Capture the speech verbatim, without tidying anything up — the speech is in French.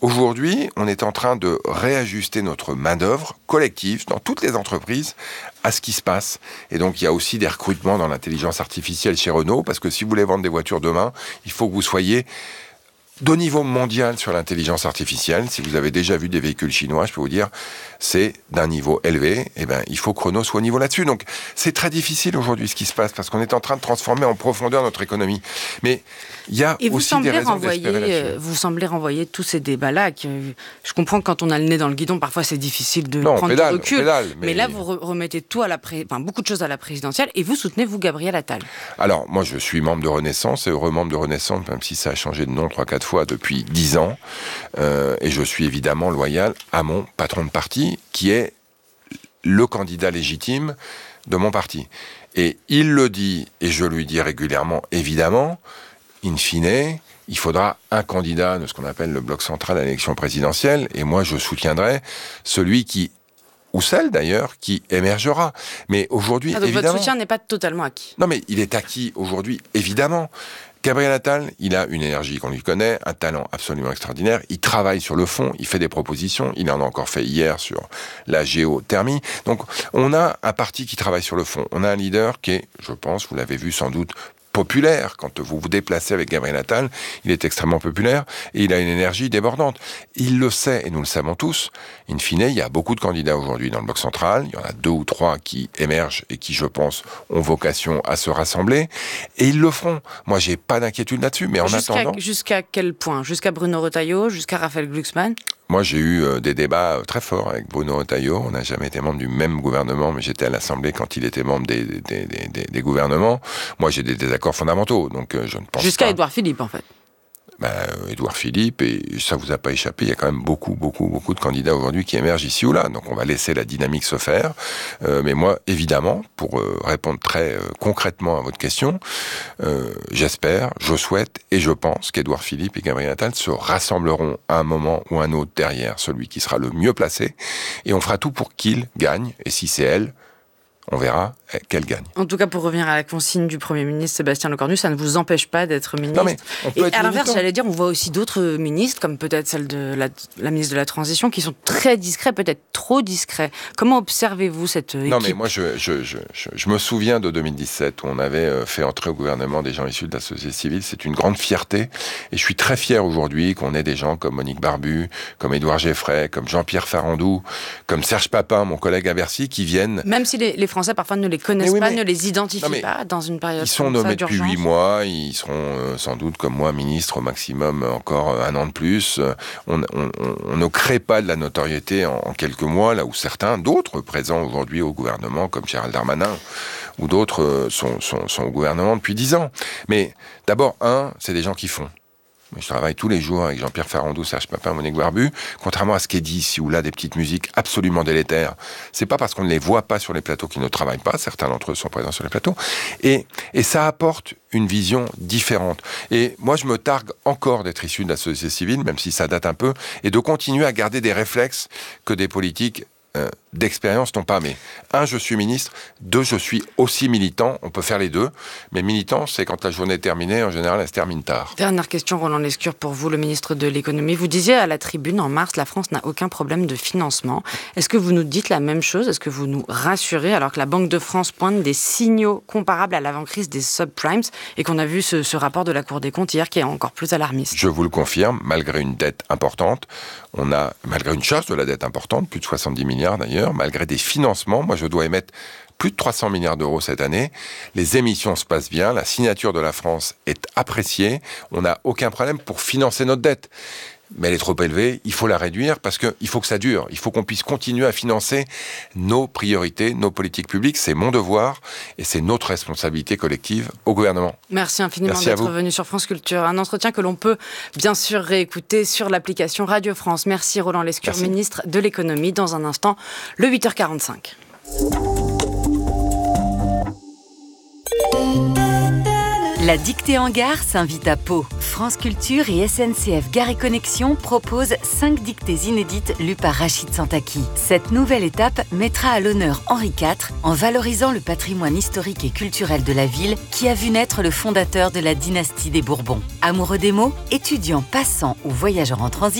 Aujourd'hui, on est en train de réajuster notre main-d'œuvre collective dans toutes les entreprises à ce qui se passe. Et donc, il y a aussi des recrutements dans l'intelligence artificielle chez Renault, parce que si vous voulez vendre des voitures demain, il faut que vous soyez de niveau mondial sur l'intelligence artificielle. Si vous avez déjà vu des véhicules chinois, je peux vous dire, c'est d'un niveau élevé. Et ben, il faut que Renault soit au niveau là-dessus. Donc, c'est très difficile aujourd'hui ce qui se passe, parce qu'on est en train de transformer en profondeur notre économie. Mais il y a Et vous aussi des raisons renvoyer, d'espérer là-dessus. Vous semblez renvoyer tous ces débats-là. Que, je comprends que quand on a le nez dans le guidon, parfois c'est difficile de non, prendre pédale, du recul. Pédale, mais... mais là, vous remettez tout à la pré... enfin, beaucoup de choses à la présidentielle et vous soutenez, vous, Gabriel Attal. Alors, moi, je suis membre de Renaissance et heureux membre de Renaissance, même si ça a changé de nom trois quatre fois depuis dix ans. Euh, et je suis évidemment loyal à mon patron de parti, qui est le candidat légitime de mon parti. Et il le dit, et je lui dis régulièrement, évidemment, in fine, il faudra un candidat de ce qu'on appelle le bloc central à l'élection présidentielle, et moi je soutiendrai celui qui, ou celle d'ailleurs, qui émergera. Mais aujourd'hui, ah, donc évidemment... votre soutien n'est pas totalement acquis. Non, mais il est acquis aujourd'hui, évidemment. Gabriel Attal, il a une énergie qu'on lui connaît, un talent absolument extraordinaire. Il travaille sur le fond, il fait des propositions. Il en a encore fait hier sur la géothermie. Donc, on a un parti qui travaille sur le fond. On a un leader qui est, je pense, vous l'avez vu sans doute, populaire. Quand vous vous déplacez avec Gabriel Attal, il est extrêmement populaire et il a une énergie débordante. Il le sait, et nous le savons tous. In fine, il y a beaucoup de candidats aujourd'hui dans le bloc central. Il y en a deux ou trois qui émergent et qui, je pense, ont vocation à se rassembler. Et ils le feront. Moi, j'ai pas d'inquiétude là-dessus. Mais en jusqu'à, attendant... Jusqu'à quel point ? Jusqu'à Bruno Retailleau ? Jusqu'à Raphaël Glucksmann ? Moi, j'ai eu euh, des débats très forts avec Bruno Retailleau. On n'a jamais été membre du même gouvernement, mais j'étais à l'Assemblée quand il était membre des, des, des, des, des gouvernements. Moi, j'ai des désaccords fondamentaux, donc euh, je ne pense Jusqu'à pas... Édouard Philippe, en fait. Ben, euh, Édouard Philippe, et ça vous a pas échappé, il y a quand même beaucoup, beaucoup, beaucoup de candidats aujourd'hui qui émergent ici ou là. Donc on va laisser la dynamique se faire. Euh, mais moi, évidemment, pour euh, répondre très euh, concrètement à votre question, euh, j'espère, je souhaite et je pense qu'Édouard Philippe et Gabriel Attal se rassembleront à un moment ou un autre derrière celui qui sera le mieux placé. Et on fera tout pour qu'il gagne. Et si c'est elle, on verra qu'elle gagne. En tout cas, pour revenir à la consigne du Premier ministre Sébastien Lecornu, ça ne vous empêche pas d'être ministre. Non mais on peut et être à l'inverse, militant. j'allais dire, on voit aussi d'autres ministres, comme peut-être celle de la, la ministre de la Transition, qui sont très discrets, peut-être trop discrets. Comment observez-vous cette équipe ? Non mais moi, je, je, je, je, je me souviens de deux mille dix-sept, où on avait fait entrer au gouvernement des gens issus de la société civile. C'est une grande fierté. Et je suis très fier aujourd'hui qu'on ait des gens comme Monique Barbu, comme Édouard Geffray, comme Jean-Pierre Farandou, comme Serge Papin, mon collègue à Bercy, qui viennent... Même si les, les Français, parfois, ne les connaissent oui, pas, mais... ne les identifient non, pas dans une période ils sont comme ça, nommés depuis d'urgence. huit mois, ils seront euh, sans doute comme moi ministres au maximum encore un an de plus. On, on, on, on ne crée pas de la notoriété en, en quelques mois, là où certains, d'autres présents aujourd'hui au gouvernement, comme Gérald Darmanin, ou d'autres euh, sont, sont, sont au gouvernement depuis dix ans. Mais d'abord, un, c'est des gens qui font. Je travaille tous les jours avec Jean-Pierre Farandou, Serge Papin, Monique Barbu. Contrairement à ce qui est dit ici ou là, des petites musiques absolument délétères, c'est pas parce qu'on ne les voit pas sur les plateaux qu'ils ne travaillent pas. Certains d'entre eux sont présents sur les plateaux. Et, et ça apporte une vision différente. Et moi, je me targue encore d'être issu de la société civile, même si ça date un peu, et de continuer à garder des réflexes que des politiques Euh, d'expérience n'ont pas. Mais un, je suis ministre. Deux, je suis aussi militant. On peut faire les deux. Mais militant, c'est quand la journée est terminée. En général, elle se termine tard. Dernière question, Roland Lescure, pour vous, le ministre de l'économie. Vous disiez à la tribune en mars, la France n'a aucun problème de financement. Est-ce que vous nous dites la même chose ? Est-ce que vous nous rassurez alors que la Banque de France pointe des signaux comparables à l'avant-crise des subprimes et qu'on a vu ce, ce rapport de la Cour des comptes hier qui est encore plus alarmiste ? Je vous le confirme, malgré une dette importante, on a, malgré une charge de la dette importante, plus de soixante-dix milliards d'ailleurs, malgré des financements, moi je dois émettre plus de trois cents milliards d'euros cette année, les émissions se passent bien, la signature de la France est appréciée, on n'a aucun problème pour financer notre dette. Mais elle est trop élevée, il faut la réduire parce qu'il faut que ça dure. Il faut qu'on puisse continuer à financer nos priorités, nos politiques publiques. C'est mon devoir et c'est notre responsabilité collective au gouvernement. Merci infiniment Merci d'être venu sur France Culture. Un entretien que l'on peut bien sûr réécouter sur l'application Radio France. Merci Roland Lescure, Merci. ministre de l'économie. Dans un instant, le huit heures quarante-cinq. La dictée en gare s'invite à Pau. France Culture et S N C F Gare et Connexion proposent cinq dictées inédites lues par Rachid Santaki. Cette nouvelle étape mettra à l'honneur Henri quatre en valorisant le patrimoine historique et culturel de la ville qui a vu naître le fondateur de la dynastie des Bourbons. Amoureux des mots, étudiants, passants ou voyageurs en transit,